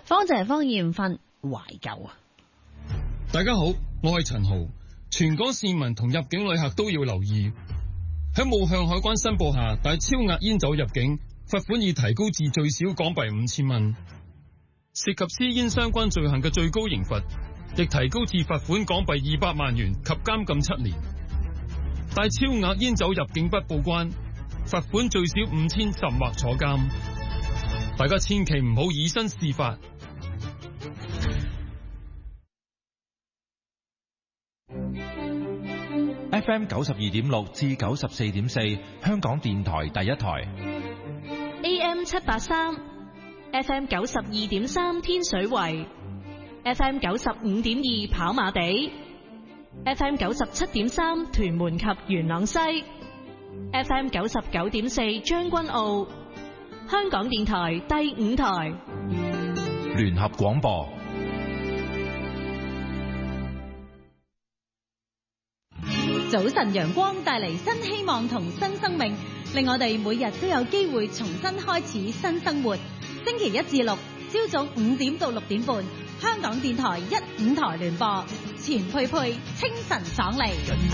方謝方艷芬懷舊啊！ 大家好，我係陳豪。全港市民同入境旅客都要留意，喺冇向海關申報下帶超額煙酒入境，罰款已提高至最少港幣5000蚊。涉及私煙相關罪行嘅最高刑罰亦提高至罰款港幣200萬元及監禁7年。帶超額煙酒入境不報關，罰款最少5000甚或坐監。大家千祈唔好以身試法。 FM 92.6至94.4，香港電台第一台。 AM 783 ，FM 92.3天水圍 ，FM 95.2跑馬地 ，FM 97.3屯門及元朗西 ，FM 99.4將軍澳。香港電台第5台聯合廣播。 早晨陽光帶嚟新希望同新生命，令我哋每日都有機會重新開始新生活。星期1至6朝早5點到6點半，香港電台1、5台聯播，錢佩佩清晨爽利。